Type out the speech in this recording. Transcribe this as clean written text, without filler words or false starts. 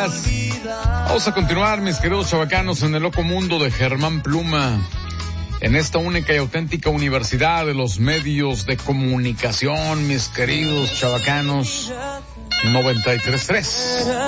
más. Vamos a continuar, mis queridos chavacanos, en el loco mundo de Germán Pluma, en esta única y auténtica universidad de los medios de comunicación, mis queridos chavacanos, 93.3.